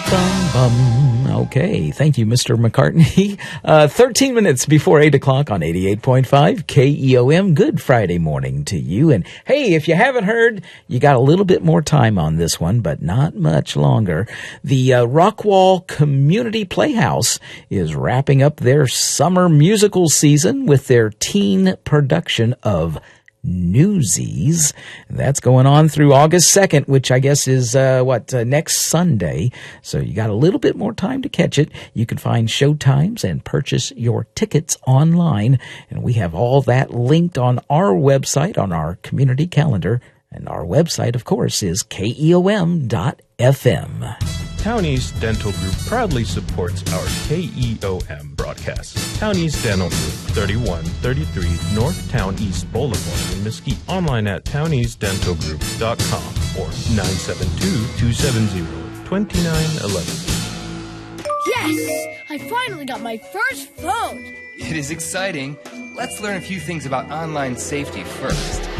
Bum, bum. Okay, thank you, Mr. McCartney. 13 minutes before 8 o'clock on 88.5 KEOM. Good Friday morning to you. And hey, if you haven't heard, you got a little bit more time on this one, but not much longer. The Rockwall Community Playhouse is wrapping up their summer musical season with their teen production of Newsies. That's going on through August 2nd, which I guess is, next Sunday. So you got a little bit more time to catch it. You can find show times and purchase your tickets online. And we have all that linked on our website, on our community calendar. And our website, of course, is keom.fm. Townies Dental Group proudly supports our KEOM broadcast. Townies Dental Group, 3133 North Town East Boulevard in Mesquite. Online at towniesdentalgroup.com or 972-270-2911. Yes! I finally got my first phone! It is exciting. Let's learn a few things about online safety first.